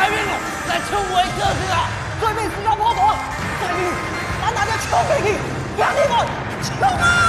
大兵哦，来冲围哥哥啊！对面是要破躲，大兵，咱大家冲过去，让你们冲啊！